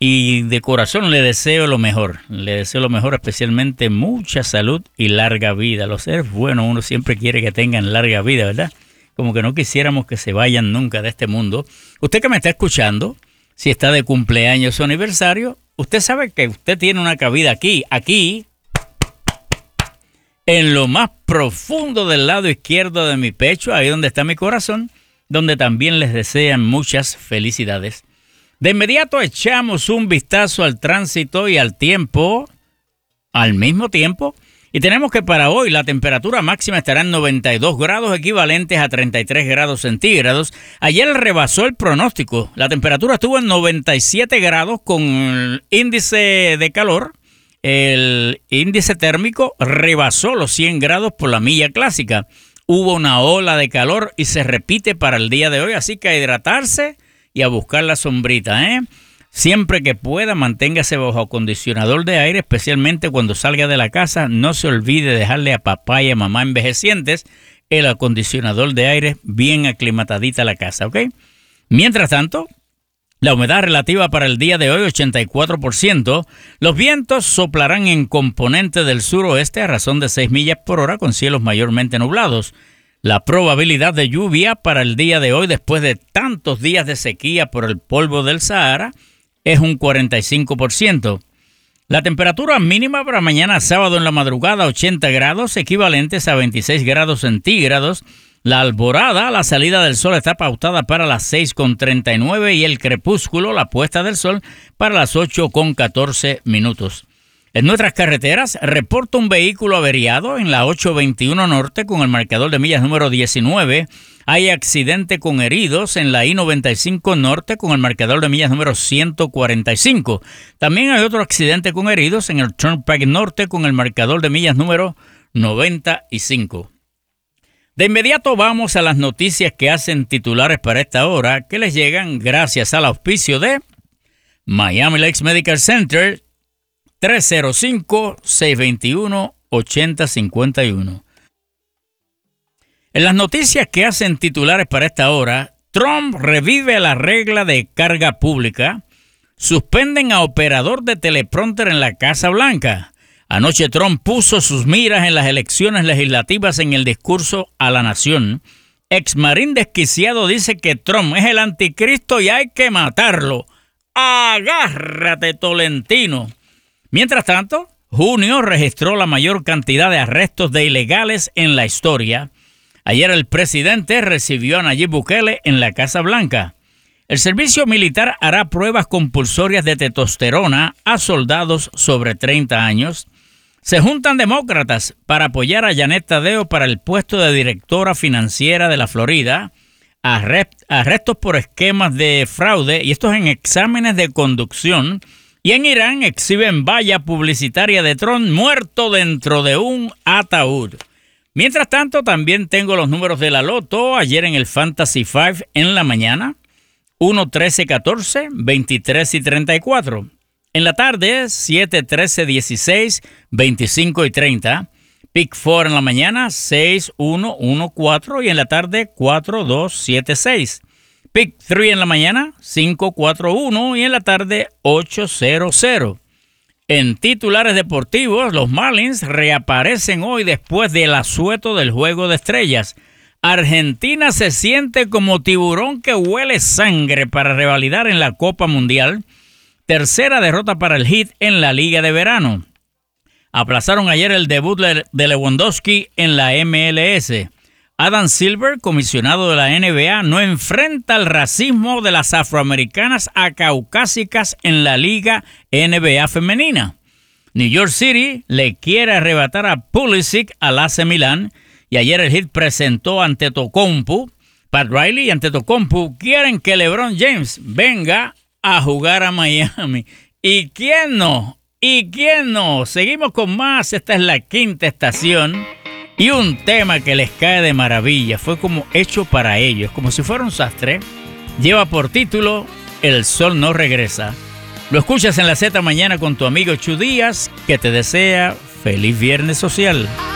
y de corazón le deseo lo mejor. Le deseo lo mejor, especialmente mucha salud y larga vida. Los seres buenos uno siempre quiere que tengan larga vida, ¿verdad? Como que no quisiéramos que se vayan nunca de este mundo. Usted que me está escuchando, si está de cumpleaños o aniversario, usted sabe que usted tiene una cabida aquí, en lo más profundo del lado izquierdo de mi pecho, ahí donde está mi corazón, donde también les desean muchas felicidades. De inmediato echamos un vistazo al tránsito y al tiempo, al mismo tiempo, y tenemos que para hoy la temperatura máxima estará en 92 grados, equivalentes a 33 grados centígrados. Ayer rebasó el pronóstico. La temperatura estuvo en 97 grados con el índice de calor. El índice térmico rebasó los 100 grados por la milla clásica. Hubo una ola de calor y se repite para el día de hoy, así que a hidratarse y a buscar la sombrita, ¿eh? Siempre que pueda, manténgase bajo acondicionador de aire, especialmente cuando salga de la casa. No se olvide dejarle a papá y a mamá envejecientes el acondicionador de aire bien aclimatadita a la casa, ¿ok? Mientras tanto, la humedad relativa para el día de hoy, 84%. Los vientos soplarán en componente del suroeste a razón de 6 millas por hora con cielos mayormente nublados. La probabilidad de lluvia para el día de hoy, después de tantos días de sequía por el polvo del Sahara, es un 45%. La temperatura mínima para mañana sábado en la madrugada, 80 grados, equivalentes a 26 grados centígrados. La alborada, la salida del sol, está pautada para las 6:39 y el crepúsculo, la puesta del sol, para las 8:14. En nuestras carreteras, reporta un vehículo averiado en la 821 Norte con el marcador de millas número 19. Hay accidente con heridos en la I-95 Norte con el marcador de millas número 145. También hay otro accidente con heridos en el Turnpike Norte con el marcador de millas número 95. De inmediato vamos a las noticias que hacen titulares para esta hora, que les llegan gracias al auspicio de Miami Lakes Medical Center, 305-621-8051. En las noticias que hacen titulares para esta hora, Trump revive la regla de carga pública, suspenden a operador de teleprompter en la Casa Blanca. Anoche Trump puso sus miras en las elecciones legislativas en el discurso a la nación. Exmarín desquiciado dice que Trump es el anticristo y hay que matarlo. ¡Agárrate, Tolentino! Mientras tanto, junio registró la mayor cantidad de arrestos de ilegales en la historia. Ayer el presidente recibió a Nayib Bukele en la Casa Blanca. El servicio militar hará pruebas compulsorias de testosterona a soldados sobre 30 años. Se juntan demócratas para apoyar a Janet Tadeo para el puesto de directora financiera de la Florida. Arrestos por esquemas de fraude, y estos en exámenes de conducción. Y en Irán exhiben valla publicitaria de Trump muerto dentro de un ataúd. Mientras tanto, también tengo los números de la loto. Ayer en el Fantasy 5 en la mañana, 1, 13, 14, 23 y 34. En la tarde, 7, 13, 16, 25 y 30. Pick 4 en la mañana, 6, 1, 1, 4. Y en la tarde, 4, 2, 7, 6. Pick 3 en la mañana, 5, 4, 1. Y en la tarde, 8, 0, 0. En titulares deportivos, los Marlins reaparecen hoy después del asueto del Juego de Estrellas. Argentina se siente como tiburón que huele sangre para revalidar en la Copa Mundial. Tercera derrota para el Heat en la Liga de Verano. Aplazaron ayer el debut de Lewandowski en la MLS. Adam Silver, comisionado de la NBA, no enfrenta el racismo de las afroamericanas a caucásicas en la Liga NBA femenina. New York City le quiere arrebatar a Pulisic al AC Milán. Y ayer el Heat presentó a Antetokounmpo. Pat Riley y Antetokounmpo quieren que LeBron James venga a jugar a Miami. ¿Y quién no? ¿Y quién no? Seguimos con más. Esta es la quinta estación. Y un tema que les cae de maravilla. Fue como hecho para ellos. Como si fuera un sastre. Lleva por título El Sol No Regresa. Lo escuchas en la Z mañana con tu amigo Chu Díaz, que te desea feliz viernes social.